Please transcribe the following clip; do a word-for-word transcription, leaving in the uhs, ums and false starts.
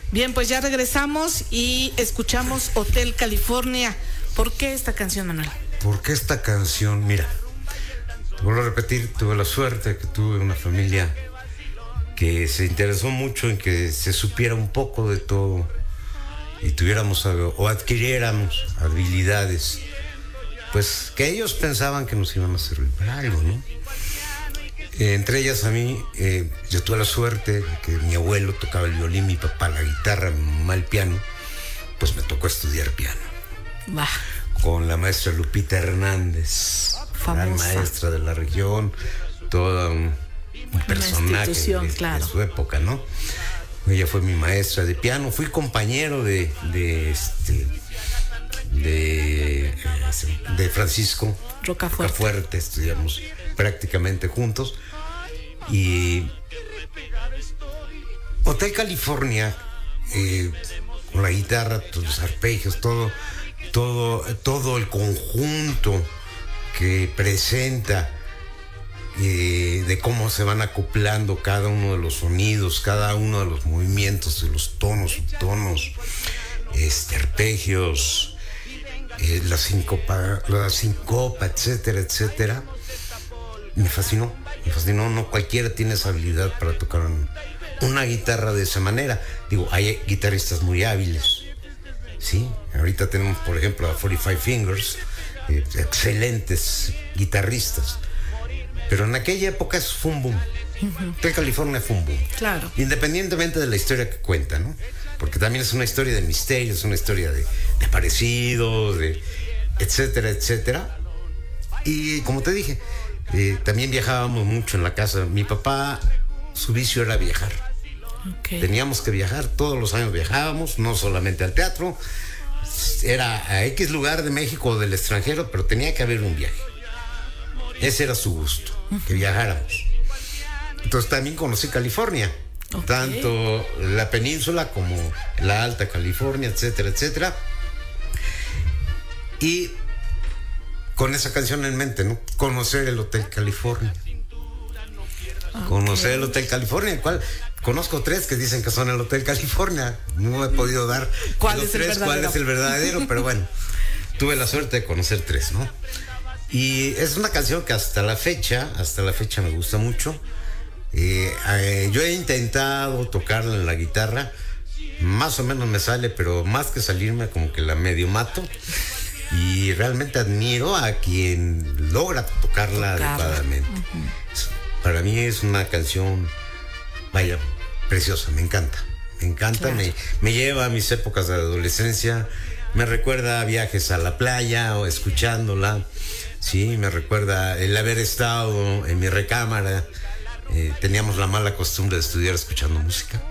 Bien, pues ya regresamos y escuchamos Hotel California. ¿Por qué esta canción, Manuel? ¿Por qué esta canción? Mira, te vuelvo a repetir, tuve la suerte que tuve una familia que se interesó mucho en que se supiera un poco de todo y tuviéramos algo, o adquiriéramos habilidades, pues que ellos pensaban que nos iban a servir para algo, ¿no? Eh, entre ellas a mí, eh, yo tuve la suerte de que mi abuelo tocaba el violín, mi papá la guitarra, mi mamá el piano, pues me tocó estudiar piano. Bah. Con la maestra Lupita Hernández, gran maestra de la región, toda un, un personaje de, claro. de su época, ¿no? Ella fue mi maestra de piano, fui compañero de de este de, de Francisco Rocafuerte. Rocafuerte, estudiamos prácticamente juntos. Y Hotel California, eh, con la guitarra, los arpegios, todo, todo, todo el conjunto que presenta, eh, de cómo se van acoplando cada uno de los sonidos, cada uno de los movimientos, de los tonos, subtonos, este, arpegios, eh, la sincopa, la sincopa, etcétera, etcétera. Me fascinó, me fascinó. No cualquiera tiene esa habilidad para tocar una guitarra de esa manera. Digo, hay guitarristas muy hábiles, ¿sí? Ahorita tenemos, por ejemplo, a cuarenta y cinco Fingers, eh, excelentes guitarristas. Pero en aquella época eso fue un boom. Uh-huh. Hotel California fue un boom. Claro. Independientemente de la historia que cuenta, ¿no? Porque también es una historia de misterio, es una historia de, de parecidos, de etcétera, etcétera. Y como te dije, Eh, también viajábamos mucho en la casa. Mi papá, su vicio era viajar. Okay. Teníamos que viajar, todos los años viajábamos, no solamente al teatro, era a X lugar de México o del extranjero, pero tenía que haber un viaje. Ese era su gusto, uh-huh. que viajáramos. Entonces también conocí California, okay. tanto la península como la Alta California, etcétera, etcétera. Y con esa canción en mente, ¿no? Conocer el Hotel California. Okay. Conocer el Hotel California, el cual conozco tres que dicen que son el Hotel California. No he podido dar ¿Cuál los es tres, el cuál es el verdadero, pero bueno, tuve la suerte de conocer tres, ¿no? Y es una canción que hasta la fecha, hasta la fecha me gusta mucho. Eh, eh, yo he intentado tocarla en la guitarra, más o menos me sale, pero más que salirme como que la medio mato. Y realmente admiro a quien logra tocarla, tocarla. adecuadamente. Uh-huh. Para mí es una canción, vaya, preciosa, me encanta. Me encanta, claro. me, me lleva a mis épocas de adolescencia, me recuerda a viajes a la playa o escuchándola, sí, me recuerda el haber estado en mi recámara. Eh, teníamos la mala costumbre de estudiar escuchando música.